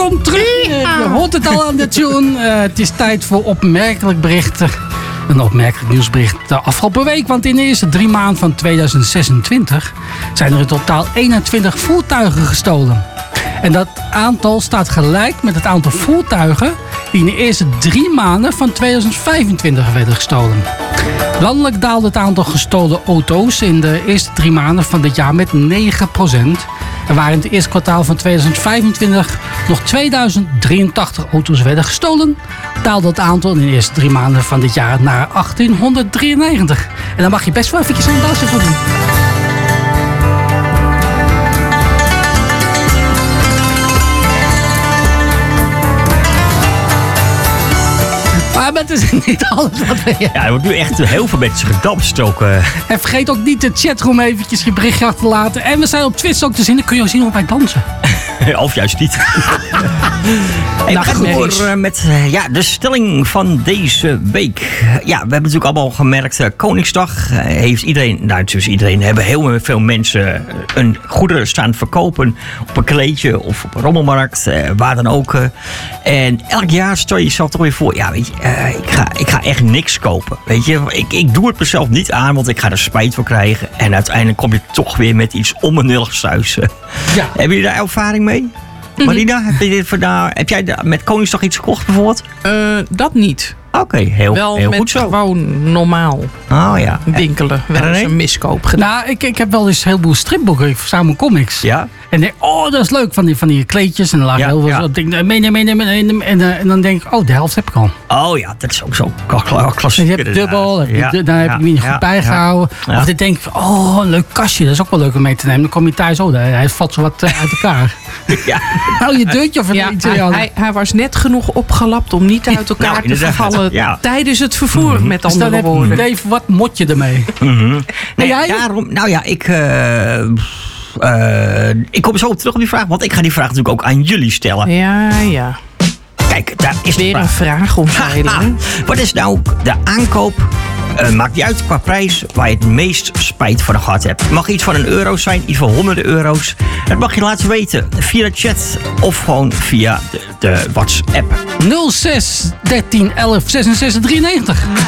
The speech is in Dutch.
welkom terug. Je hoort het al aan de tune. Het is tijd voor opmerkelijk berichten. Een opmerkelijk nieuwsbericht de afgelopen week. Want in de eerste 3 maanden van 2026 zijn er in totaal 21 voertuigen gestolen. En dat aantal staat gelijk met het aantal voertuigen die in de eerste 3 maanden van 2025 werden gestolen. Landelijk daalde het aantal gestolen auto's in de eerste 3 maanden van dit jaar met 9%. Er waren in het eerste kwartaal van 2025 nog 2083 auto's werden gestolen. Daalde het aantal in de eerste 3 maanden van dit jaar naar 1893. En dan mag je best wel eventjes een dansje voor doen. Maar het is niet alles wat we... Ja, er wordt nu echt heel veel mensen gedanst ook. En vergeet ook niet de chatroom eventjes je berichtje achter te laten. En we zijn op Twitch ook te zien. Dan kun je ook zien hoe wij dansen. Of juist niet. We gaan door met de stelling van deze week. Ja, we hebben natuurlijk allemaal gemerkt. Koningsdag heeft iedereen, hebben heel veel mensen een goederen staan verkopen. Op een kleedje of op een rommelmarkt. Waar dan ook. En elk jaar stel je jezelf toch weer voor. Ja, weet je, ik ga echt niks kopen. Weet je, ik doe het mezelf niet aan, want ik ga er spijt voor krijgen. En uiteindelijk kom je toch weer met iets onbenulligs thuis. Ja. Hebben jullie daar ervaring mee? Marina, heb jij met Koningsdag iets gekocht bijvoorbeeld? Dat niet. Oké, heel goed zo. Gewoon normaal winkelen. Wel eens een miskoop gedaan. Nou, ik heb wel eens een heleboel stripboeken. Ik verzamel comics. Ja? En denk, dat is leuk, van die kleedjes. En dan lagen heel veel dingen meenemen. En dan denk ik, de helft heb ik al. Oh ja, dat is ook zo klassiek. Je hebt dubbel, dan heb je niet goed bijgehouden. Of dan denk ik, een leuk kastje, dat is ook wel leuk om mee te nemen. Dan kom je thuis, hij valt zo wat uit elkaar. Ja. Hou je deurtje of iets. Hij was net genoeg opgelapt om niet uit elkaar te vervallen tijdens het vervoer, met andere woorden. Dan even, wat mot je ermee? Ik kom zo op terug op die vraag, want ik ga die vraag natuurlijk ook aan jullie stellen. Ja. Kijk, daar is weer een vraag om wat is nou de aankoop, maakt niet uit qua prijs, waar je het meest spijt voor gehad hebt? Het mag iets van €1 zijn, iets van honderden euro's. Dat mag je laten weten via de chat of gewoon via de WhatsApp. 06 13 11 66 93.